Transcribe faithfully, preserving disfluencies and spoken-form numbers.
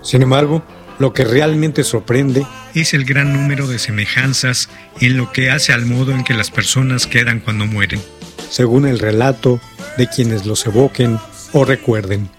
Sin embargo, lo que realmente sorprende es el gran número de semejanzas en lo que hace al modo en que las personas quedan cuando mueren, según el relato de quienes los evoquen o recuerden.